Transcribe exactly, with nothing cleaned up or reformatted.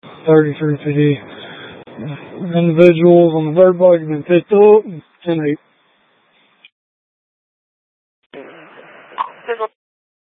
thirty-three P D. Individuals on the dirt bike have been picked up. ten eight.